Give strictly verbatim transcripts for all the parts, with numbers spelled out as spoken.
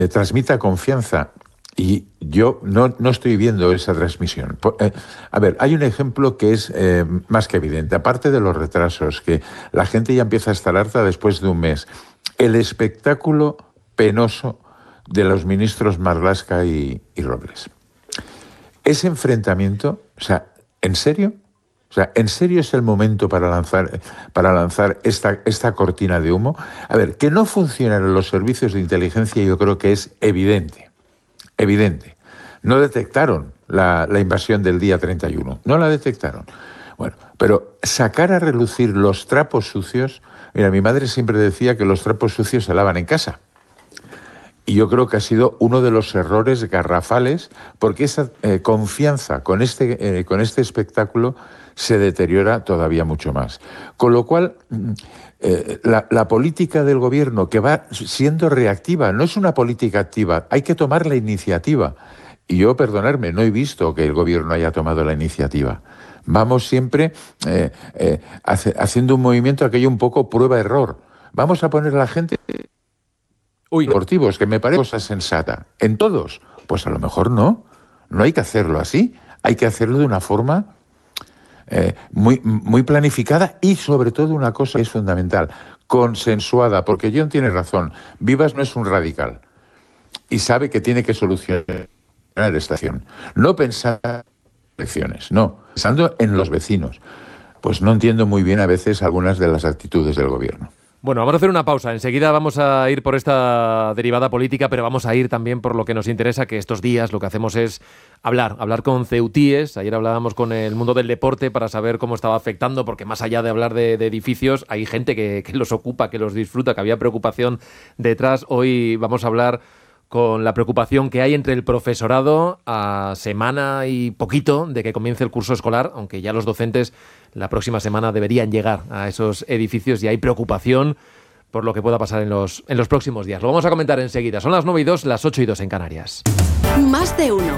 transmita confianza. Y yo no, no estoy viendo esa transmisión. Eh, a ver, hay un ejemplo que es eh, más que evidente. Aparte de los retrasos, que la gente ya empieza a estar harta después de un mes. El espectáculo penoso de los ministros Marlaska y, y Robles. Ese enfrentamiento, o sea, ¿en serio? O sea, ¿en serio es el momento para lanzar, para lanzar esta, esta cortina de humo? A ver, que no funcionan los servicios de inteligencia yo creo que es evidente. Evidente. No detectaron la, la invasión del día treinta y uno. No la detectaron. Bueno, pero sacar a relucir los trapos sucios... Mira, mi madre siempre decía que los trapos sucios se lavan en casa. Y yo creo que ha sido uno de los errores garrafales, porque esa eh, confianza con este, eh, con este espectáculo se deteriora todavía mucho más. Con lo cual... Eh, la, la política del gobierno que va siendo reactiva, no es una política activa, hay que tomar la iniciativa. Y yo, perdonadme, no he visto que el gobierno haya tomado la iniciativa. Vamos siempre eh, eh, hace, haciendo un movimiento aquello un poco prueba-error. Vamos a poner a la gente Uy. deportivos, que me parece cosa sensata. ¿En todos? Pues a lo mejor no. No hay que hacerlo así. Hay que hacerlo de una forma... Eh, muy, muy planificada y sobre todo una cosa que es fundamental, consensuada, porque John tiene razón, Vivas no es un radical y sabe que tiene que solucionar la estación, no pensar en elecciones, no, pensando en los vecinos. Pues no entiendo muy bien a veces algunas de las actitudes del gobierno. Bueno, vamos a hacer una pausa. Enseguida vamos a ir por esta derivada política, pero vamos a ir también por lo que nos interesa, que estos días lo que hacemos es hablar, hablar con ceutíes. Ayer hablábamos con el mundo del deporte para saber cómo estaba afectando, porque más allá de hablar de, de edificios, hay gente que, que los ocupa, que los disfruta, que había preocupación detrás. Hoy vamos a hablar con la preocupación que hay entre el profesorado a semana y poquito de que comience el curso escolar, aunque ya los docentes la próxima semana deberían llegar a esos edificios y hay preocupación por lo que pueda pasar en los, en los próximos días. Lo vamos a comentar enseguida. Son las nueve y dos, las ocho y dos en Canarias. Más de uno.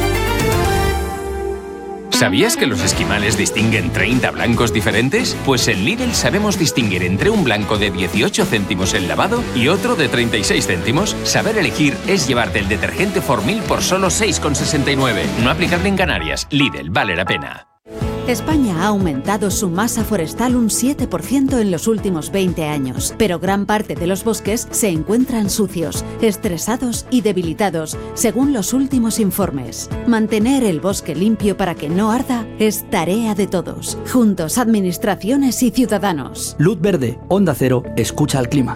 ¿Sabías que los esquimales distinguen treinta blancos diferentes? Pues en Lidl sabemos distinguir entre un blanco de dieciocho céntimos el lavado y otro de treinta y seis céntimos. Saber elegir es llevarte el detergente Formil por solo seis con sesenta y nueve. No aplicable en Canarias. Lidl, vale la pena. España ha aumentado su masa forestal un siete por ciento en los últimos veinte años, pero gran parte de los bosques se encuentran sucios, estresados y debilitados, según los últimos informes. Mantener el bosque limpio para que no arda es tarea de todos, juntos administraciones y ciudadanos. Luz verde, Onda Cero, escucha al clima.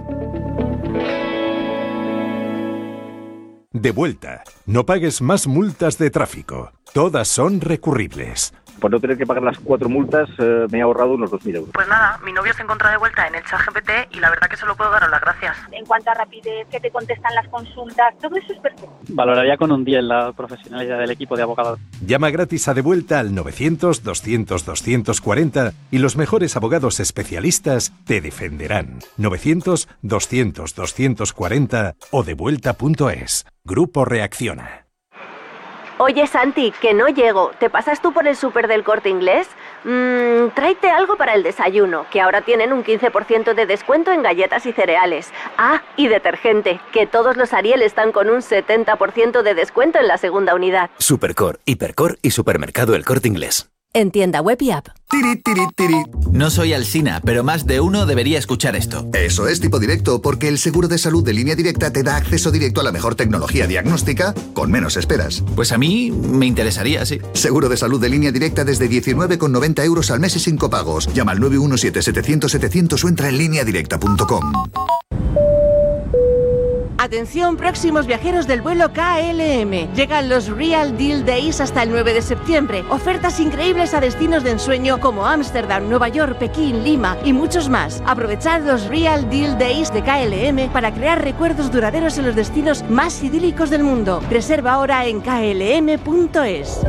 De vuelta, no pagues más multas de tráfico, todas son recurribles. Por no tener que pagar las cuatro multas, eh, me he ahorrado unos dos mil euros. Pues nada, mi novio se encuentra de vuelta en el ChatGPT y la verdad que solo puedo daros las gracias. En cuanto a rapidez, que te contestan las consultas, todo eso es perfecto. Valoraría con un diez la profesionalidad del equipo de abogados. Llama gratis a De Vuelta al novecientos, doscientos, doscientos cuarenta y los mejores abogados especialistas te defenderán. novecientos, doscientos, doscientos cuarenta o devuelta punto es. Grupo Reacciona. Oye, Santi, que no llego. ¿Te pasas tú por el súper del Corte Inglés? Mmm, tráete algo para el desayuno, que ahora tienen un quince por ciento de descuento en galletas y cereales. Ah, y detergente, que todos los Ariel están con un setenta por ciento de descuento en la segunda unidad. Supercor, Hipercor y Supermercado El Corte Inglés. En tienda web y app. Tiri, tiri, tiri. No soy Alsina, pero más de uno debería escuchar esto. Eso es Tipo Directo, porque el seguro de salud de Línea Directa te da acceso directo a la mejor tecnología diagnóstica con menos esperas. Pues a mí me interesaría, sí. Seguro de salud de Línea Directa desde diecinueve con noventa euros al mes y sin copagos. Llama al nueve uno siete, setecientos, setecientos o entra en línea directa punto com. Atención, próximos viajeros del vuelo K L M. Llegan los Real Deal Days hasta el nueve de septiembre. Ofertas increíbles a destinos de ensueño como Ámsterdam, Nueva York, Pekín, Lima y muchos más. Aprovechad los Real Deal Days de K L M para crear recuerdos duraderos en los destinos más idílicos del mundo. Reserva ahora en K L M punto es.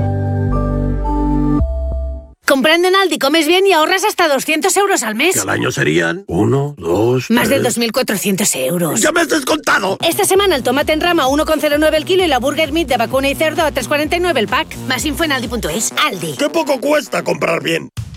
Comprando en Aldi comes bien y ahorras hasta doscientos euros al mes. Que al año serían uno, dos, Más tres... de dos mil cuatrocientos euros. ¡Ya me has descontado! Esta semana el tomate en rama a uno con cero nueve el kilo y la burger meat de vacuna y cerdo a tres cuarenta y nueve el pack. Más info en aldi punto es. Aldi. ¡Qué poco cuesta comprar bien!